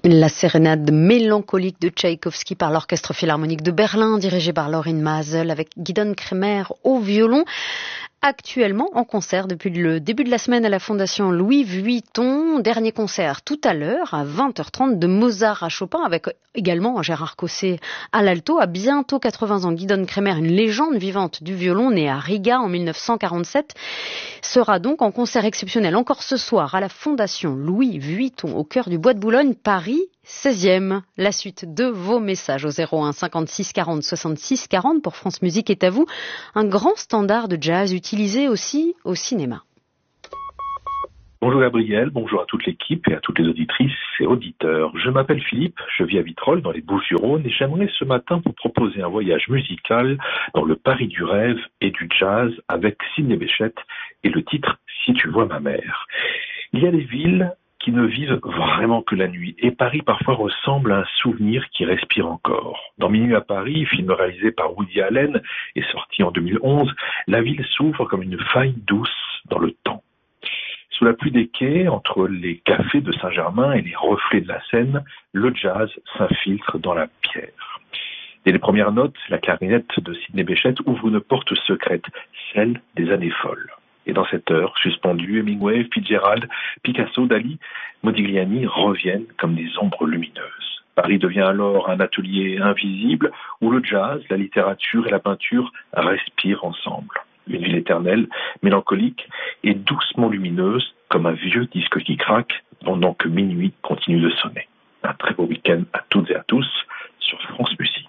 La sérénade mélancolique de Tchaïkovski par l'Orchestre Philharmonique de Berlin, dirigé par Lorin Maazel, avec Gidon Kremer au violon. Actuellement en concert depuis le début de la semaine à la Fondation Louis Vuitton. Dernier concert tout à l'heure à 20h30 de Mozart à Chopin, avec également Gérard Cosset à l'alto. À bientôt 80 ans, Gidon Kremer, une légende vivante du violon, né à Riga en 1947, sera donc en concert exceptionnel encore ce soir à la Fondation Louis Vuitton au cœur du Bois de Boulogne, Paris 16e. La suite de vos messages au 01 56 40 66 40 pour France Musique est à vous. Un grand standard de jazz utilisé aussi au cinéma. Bonjour Gabriel, bonjour à toute l'équipe et à toutes les auditrices et auditeurs. Je m'appelle Philippe, je vis à Vitrolles dans les Bouches-du-Rhône et j'aimerais ce matin vous proposer un voyage musical dans le Paris du rêve et du jazz avec Sidney Bechet et le titre Si tu vois ma mère. Il y a des villes qui ne vivent vraiment que la nuit. Et Paris parfois ressemble à un souvenir qui respire encore. Dans Minuit à Paris, film réalisé par Woody Allen et sorti en 2011, la ville s'ouvre comme une faille douce dans le temps. Sous la pluie des quais, entre les cafés de Saint-Germain et les reflets de la Seine, le jazz s'infiltre dans la pierre. Dès les premières notes, la clarinette de Sidney Bechet ouvre une porte secrète, celle des années folles. Et dans cette heure, suspendue, Hemingway, Fitzgerald, Picasso, Dali, Modigliani reviennent comme des ombres lumineuses. Paris devient alors un atelier invisible où le jazz, la littérature et la peinture respirent ensemble. Une ville éternelle, mélancolique et doucement lumineuse, comme un vieux disque qui craque pendant que minuit continue de sonner. Un très beau week-end à toutes et à tous sur France Musique.